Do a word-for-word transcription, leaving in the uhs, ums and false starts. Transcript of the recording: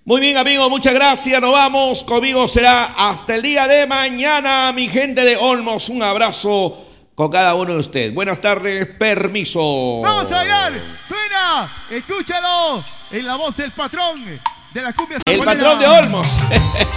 Muy bien, amigos, muchas gracias. Nos vamos. Conmigo será hasta el día de mañana, mi gente de Olmos. Un abrazo con cada uno de ustedes. Buenas tardes, permiso. Vamos a bailar. Suena, escúchalo en la voz del patrón de la cumbia. El patrón de Olmos.